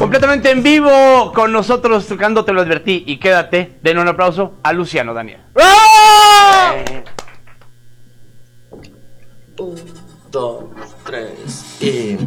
Completamente en vivo con nosotros, tocando Te lo advertí. Y quédate, den un aplauso a Luciano Daniel. ¡Oh! 1, 2, 3 y...